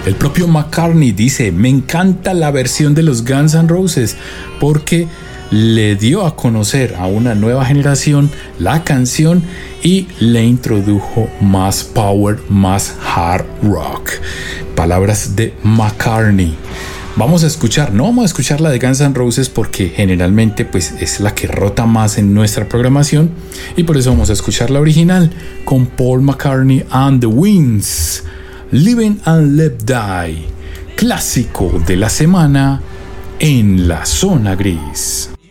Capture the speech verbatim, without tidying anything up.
El propio McCartney dice: me encanta la versión de los Guns N' Roses porque le dio a conocer a una nueva generación la canción y le introdujo más power, más hard rock. Palabras de McCartney. Vamos a escuchar, no vamos a escuchar la de Guns N' Roses porque generalmente pues es la que rota más en nuestra programación, y por eso vamos a escuchar la original con Paul McCartney and the Wings, Living and Let Die, clásico de la semana en la zona gris.